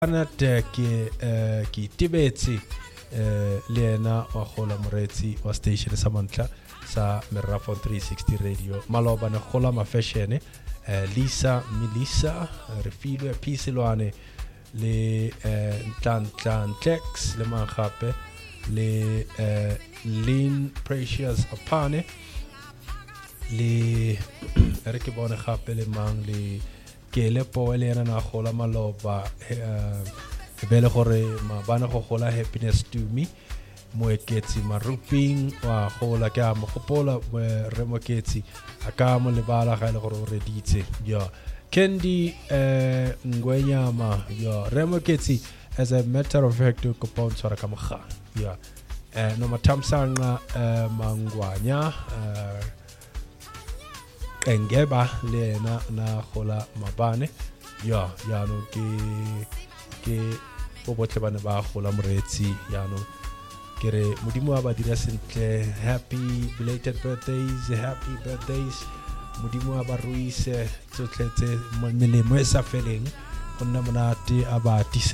Anate ke tibetsi le ena wa gola moretsi wa station sa Mantla sa Merafo 360 radio maloba na gola ma fashion Lisa Melissa refilwe pisilwane le Tlan Tex le mangape le Lynn Precious Apane le re bona gape le mang le ke le po le ena na gola maloba bele gore ma bana go gola happiness to me mo eketsi maruping wa gola ka mo gopola re mo ketsi aka mo le bala ga le gore re ditse yo Kendi ngwenyama yo re mo ketsi as a matter of fact ko ponsora ka mogga yo no matamsanga mangwanya engeba le na gola mabane ya no ke bo botle bana ba gola moretsi ya no ke re modimo wa ba dira sentle happy belated birthdays modimo wa ba ruise tsotletse melemo e sa feleng go nna monate a ba